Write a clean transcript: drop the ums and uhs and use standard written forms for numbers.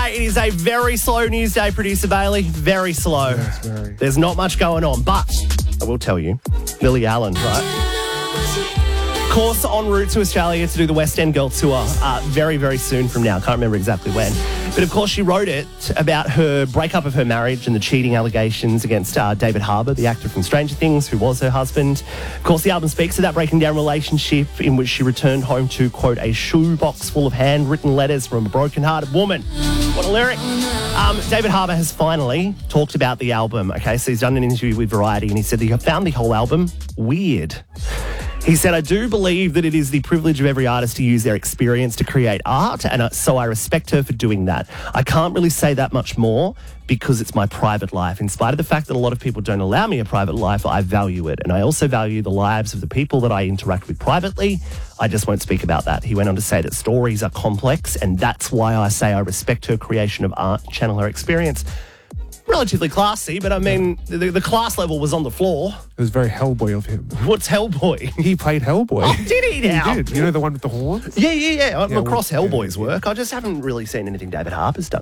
Mate, it is a very slow news day, producer Bailey. Very slow. Yes, very. There's not much going on, but I will tell you, Lily Allen, right? Course en route to Australia to do the West End Girl Tour very, very soon from now. Can't remember exactly when. But of course, she wrote it about her breakup of her marriage and the cheating allegations against David Harbour, the actor from Stranger Things, who was her husband. Of course, the album speaks of that breaking down relationship in which she returned home to, quote, a shoebox full of handwritten letters from a broken-hearted woman. What a lyric. David Harbour has finally talked about the album, okay? So he's done an interview with Variety and he said that he found the whole album weird. He said, I do believe that it is the privilege of every artist to use their experience to create art, and so I respect her for doing that. I can't really say that much more because it's my private life. In spite of the fact that a lot of people don't allow me a private life, I value it. And I also value the lives of the people that I interact with privately. I just won't speak about that. He went on to say that stories are complex, and that's why I say I respect her creation of art, channel her experience. Relatively classy, but I mean, the class level was on the floor. It was very Hellboy of him. What's Hellboy? He played Hellboy. Oh, did he now? He did. You know the one with the horns? Yeah. I'm across well, Hellboy's work. I just haven't really seen anything David Harbour's done.